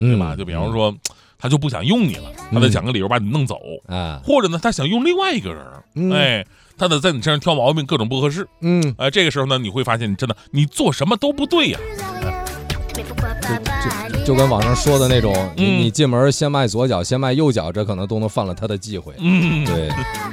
对吧？就比方说，他就不想用你了，他得讲个理由把你弄走啊，或者呢，他想用另外一个人，哎，他得在你身上挑毛病，各种不合适，这个时候呢，你会发现你做什么都不对呀。 就跟网上说的那种，你进门先迈左脚，先迈右脚，这可能都能犯了他的忌讳。对。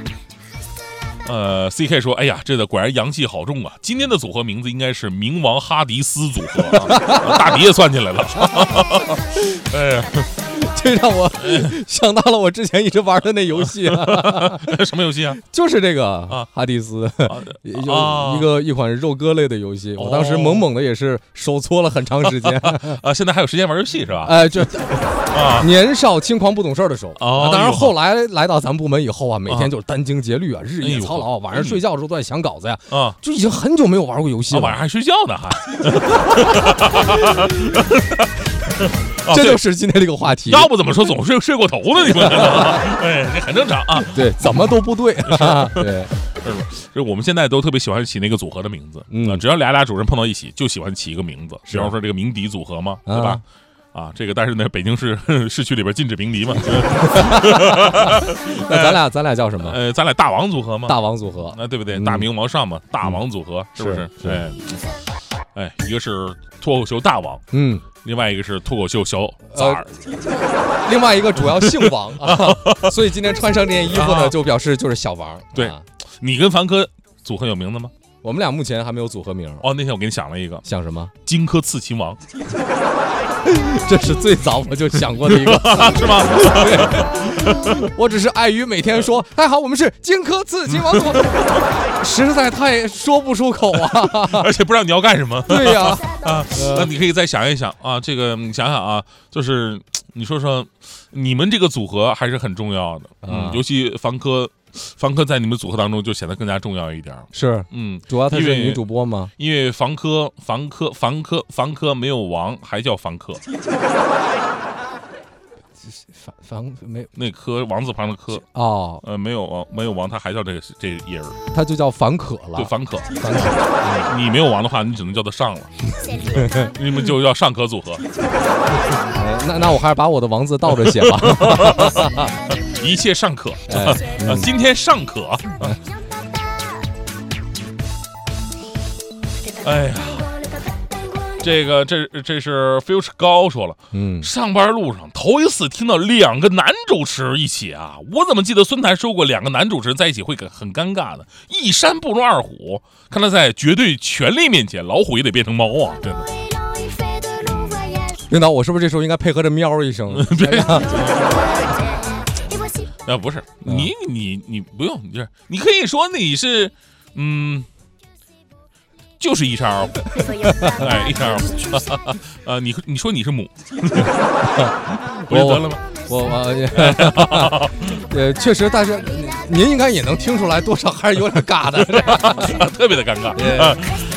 CK 说：“哎呀，这个果然阳气好重啊！今天的组合名字应该是冥王哈迪斯组合，大迪也算进来了。哎呀， 这让我想到了我之前一直玩的那游戏啊。 什么游戏啊？ 就是这个哈迪斯，一款肉鸽类的游戏。我当时猛的也是手搓了很长时间现在还有时间玩游戏是吧？ 年少轻狂不懂事的时候当然后来来到咱们部门以后啊，每天就是殚精竭虑啊，日夜操劳，晚上睡觉的时候都在想稿子呀，就已经很久没有玩过游戏了。 晚上还睡觉呢还。 这就是今天这个话题。 要不怎么说总睡过头呢？你们，哎，这很正常啊。 对，怎么都不对。对， 就我们现在都特别喜欢起那个组合的名字，只要俩主任碰到一起，就喜欢起一个名字。比方说这个鸣笛组合嘛，对吧？这个但是呢，北京市区里边禁止鸣笛嘛。 那咱俩叫什么？ 咱俩大王组合嘛。 大王组合， 对不对？大明王上嘛，大王组合是不是？哎，一个是脱口秀大王，另外一个是脱口秀小崽儿， 另外一个主要姓王所以今天穿上这件衣服呢，就表示就是小王。 对，你跟凡科组合有名字吗？ 我们俩目前还没有组合名。 那天我给你想了一个， 想什么？ 荆轲刺秦王。 这是最早我就想过的一个是吗？ 对，我只是碍于每天说大家好，我们是荆轲刺秦王，实在太说不出口啊， 而且不知道你要干什么。 对呀， 那你可以再想一想啊，这个你想想啊，就是你说说，你们这个组合还是很重要的，尤其凡科在你们组合当中就显得更加重要一点。 是，主要她是女主播吗？ 因为凡科没有王，还叫凡科。 没那科王字旁的科没有王，他还叫这一人， 他就叫凡可了。 对，凡可。你没有王的话，你只能叫他上了。你们就叫上可组合。 那我还是把我的王字倒着写吧。 一切尚可，今天尚可。哎呀，这是 Future 高说了，上班路上头一次听到两个男主持一起啊，我怎么记得孙台说过两个男主持人在一起会很尴尬的，一山不容二虎，看来在绝对权力面前，老虎也得变成猫啊，真的。 领导，我是不是这时候应该配合着喵一声？ 不是你不用，你可以说你是就是一山二虎，一山二虎。你说你是母，不就得了吗？ 确实，但是您应该也能听出来，多少还是有点尬的， 特别的尴尬。